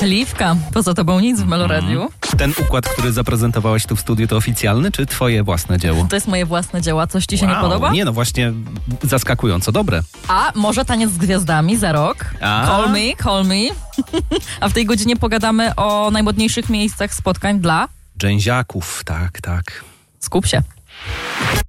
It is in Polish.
Śliwka. Poza tobą nic w Meloradiu. Ten układ, który zaprezentowałaś tu w studiu, to oficjalny, czy twoje własne dzieło? To jest moje własne dzieło. Coś ci się nie podoba? Nie, no właśnie zaskakująco dobre. A może Taniec z Gwiazdami za rok? Call me. A w tej godzinie pogadamy o najmodniejszych miejscach spotkań dla... Dżęziaków, tak. Skup się.